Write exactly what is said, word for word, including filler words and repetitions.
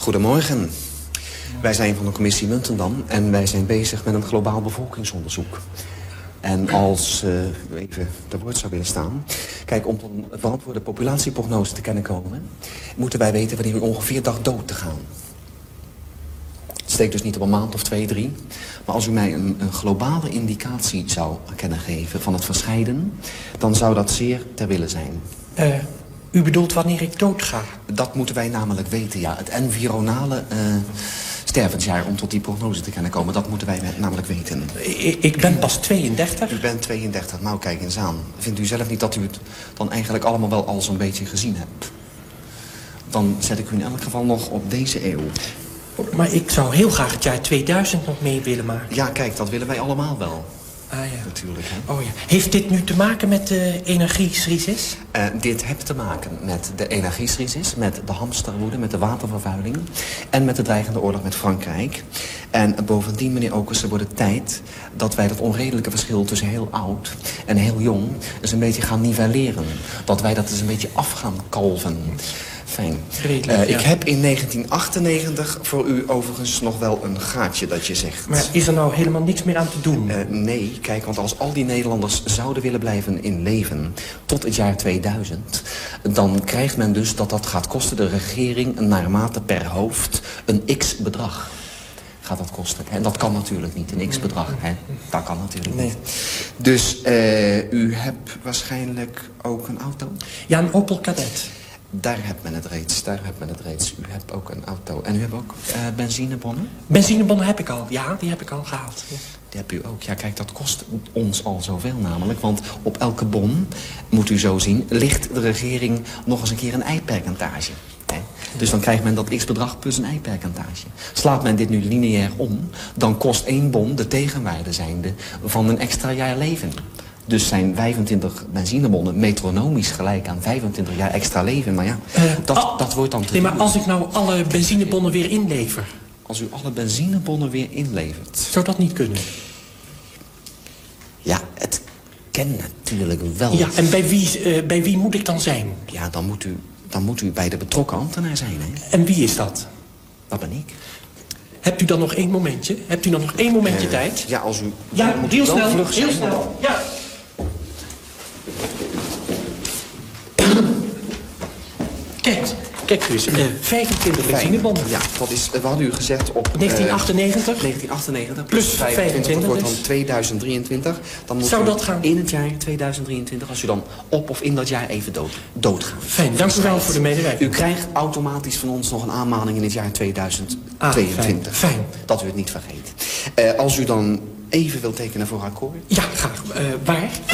Goedemorgen. Wij zijn van de commissie Muntendam en wij zijn bezig met een globaal bevolkingsonderzoek. En als uh, u even te woord zou willen staan... Kijk, om tot een verantwoorde populatieprognose te kennen komen... moeten wij weten wanneer u ongeveer dacht dood te gaan. Het steekt dus niet op een maand of twee, drie. Maar als u mij een, een globale indicatie zou kunnen geven van het verscheiden... dan zou dat zeer ter wille zijn. Uh, u bedoelt wanneer ik dood ga? Dat moeten wij namelijk weten, ja. Het environale uh, stervensjaar om tot die prognose te kunnen komen... dat moeten wij namelijk weten. Ik, ik ben pas tweeëndertig. U bent tweeëndertig, nou kijk eens aan. Vindt u zelf niet dat u het dan eigenlijk allemaal wel al zo'n beetje gezien hebt? Dan zet ik u in elk geval nog op deze eeuw. Maar ik zou heel graag het jaar tweeduizend nog mee willen maken. Ja, kijk, dat willen wij allemaal wel. Ah ja. Natuurlijk, hè? Oh ja. Heeft dit nu te maken met de energiecrisis? Uh, dit heeft te maken met de energiecrisis, met de hamsterwoede, met de watervervuiling... en met de dreigende oorlog met Frankrijk. En bovendien, meneer Okersen, wordt het tijd dat wij dat onredelijke verschil tussen heel oud en heel jong... eens een beetje gaan nivelleren. Dat wij dat eens een beetje af gaan kalven. Fijn. Redelijk, uh, ja. Ik heb in negentien achtennegentig voor u overigens nog wel een gaatje dat je zegt. Maar is er nou helemaal niks meer aan te doen? Uh, nee, kijk, want als al die Nederlanders zouden willen blijven in leven tot het jaar tweeduizend... dan krijgt men dus dat dat gaat kosten de regering naarmate per hoofd een x-bedrag. Gaat dat kosten. En dat kan natuurlijk niet, een x-bedrag. Hè? Dat kan natuurlijk nee. niet. Dus uh, u hebt waarschijnlijk ook een auto? Ja, een Opel Kadett. Daar hebt men het reeds, daar hebt men het reeds. U hebt ook een auto. En u hebt ook uh, benzinebonnen? Benzinebonnen heb ik al, ja, die heb ik al gehaald. Ja. Die hebt u ook. Ja, kijk, dat kost ons al zoveel namelijk. Want op elke bon, moet u zo zien, ligt de regering nog eens een keer een eipercentage. Hè? Dus dan krijgt men dat x-bedrag plus een eipercentage. Slaat men dit nu lineair om, dan kost één bon de tegenwaarde zijnde van een extra jaar leven. Dus zijn vijfentwintig benzinebonnen metronomisch gelijk aan vijfentwintig jaar extra leven. Maar ja, uh, dat, al, dat wordt dan te Nee, maar duur. als ik nou alle benzinebonnen weer inlever... Als u alle benzinebonnen weer inlevert... Zou dat niet kunnen? Ja, het kan natuurlijk wel. Ja, en bij wie, uh, bij wie moet ik dan zijn? Ja, dan moet u, dan moet u bij de betrokken ambtenaar zijn, hè? En wie is dat? Dat ben ik. Hebt u dan nog één momentje? Hebt u dan nog één momentje uh, tijd? Ja, als u... Ja, moet heel u wel snel, vlug heel zijn. snel. Ja. Kijk, kijk dus, uh, vijfentwintig benzinebonnen. Ja, dat is, we hadden u gezegd op... negentien achtennegentig. Uh, negentien achtennegentig plus vijfentwintig, vijfentwintig dat wordt dus. dan tweeduizend drieëntwintig. Dan moet Zou u dat gaan? In het jaar tweeduizend drieëntwintig, als u dan op of in dat jaar even dood, doodgaat. Fijn, dank u wel voor de medewerking. U krijgt automatisch van ons nog een aanmaning in het jaar tweeduizend tweeëntwintig. Ah, fijn, fijn. Dat u het niet vergeet. Uh, als u dan even wilt tekenen voor akkoord. Ja, graag. Uh, waar?